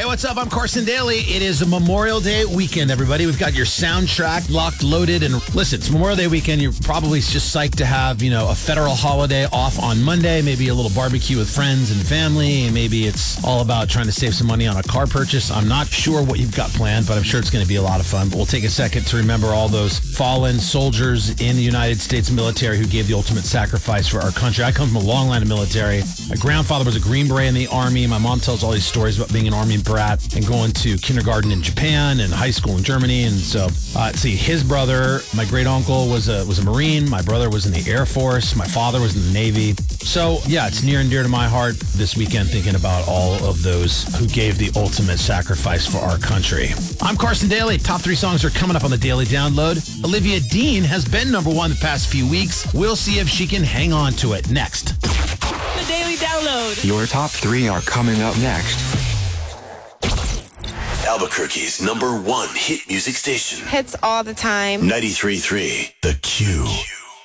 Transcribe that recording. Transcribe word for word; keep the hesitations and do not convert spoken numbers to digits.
what's up? I'm Carson Daly. It is a Memorial Day weekend, everybody. We've got your soundtrack locked, loaded, and listen, it's Memorial Day weekend. You're probably just psyched to have, you know, a federal holiday off on Monday, maybe a little barbecue with friends and family, and maybe it's all about trying to save some money on a car purchase. I'm not sure what you've got planned, but I'm sure it's going to be a lot of fun. But we'll take a second to remember all those fallen soldiers in the United States military who gave the ultimate sacrifice for our country. I come from a long line of military. My grandfather was a Green Beret in the Army. My mom tells all these stories about being an Army brat and going to kindergarten in Japan and high school in Germany. And so, uh, let's see, his brother, my great uncle, was a was a Marine. My brother was in the Air Force. My father was in the Navy. So, yeah, it's near and dear to my heart this weekend thinking about all of those who gave the ultimate sacrifice for our country. I'm Carson Daly. Top three songs are coming up on the Daily Download. Olivia Dean has been number one the past few weeks. We'll see if she can hang on to it next. The Daily Download. Your top three are coming up next. Albuquerque's number one hit music station. Hits all the time. ninety-three point three The Q.